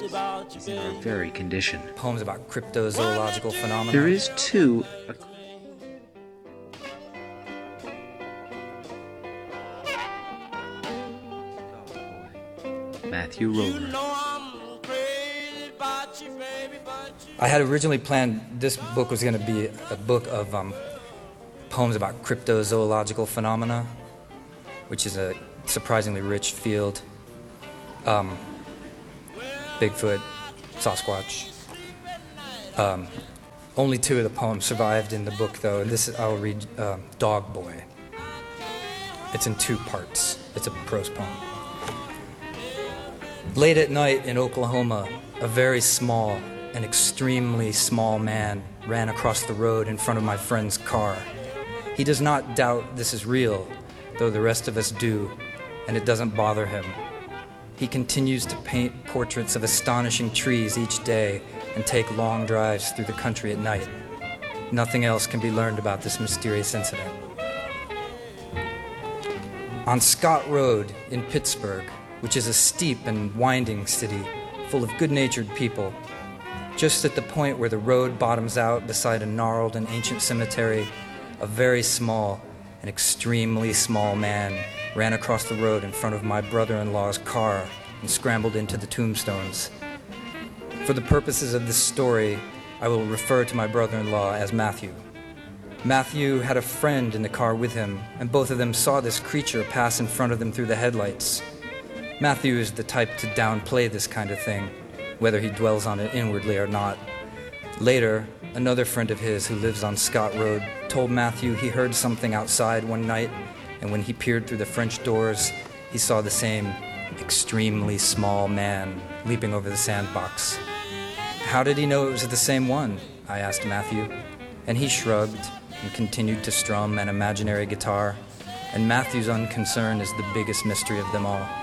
in our very condition. Poems about cryptozoological phenomena. There is, too, Matthew Roller. I had originally planned this book was going to be a book of poems about cryptozoological phenomena, which is a surprisingly rich field. Bigfoot, Sasquatch. Only two of the poems survived in the book, though, and this I'll read Dog Boy. It's in two parts. It's a prose poem. Late at night in Oklahoma, a very small, an extremely small man ran across the road in front of my friend's car. He does not doubt this is real, though the rest of us do, and it doesn't bother him. He continues to paint portraits of astonishing trees each day and take long drives through the country at night. Nothing else can be learned about this mysterious incident. On Scott Road in Pittsburgh, which is a steep and winding city full of good-natured people, just at the point where the road bottoms out beside a gnarled and ancient cemetery, a very small, an extremely small man ran across the road in front of my brother-in-law's car and scrambled into the tombstones. For the purposes of this story, I will refer to my brother-in-law as Matthew. Matthew had a friend in the car with him, and both of them saw this creature pass in front of them through the headlights. Matthew is the type to downplay this kind of thing, whether he dwells on it inwardly or not. Later, another friend of his who lives on Scott Road told Matthew he heard something outside one night, and when he peered through the French doors, he saw the same extremely small man leaping over the sandbox. How did he know it was the same one? I asked Matthew, and he shrugged and continued to strum an imaginary guitar, and Matthew's unconcern is the biggest mystery of them all.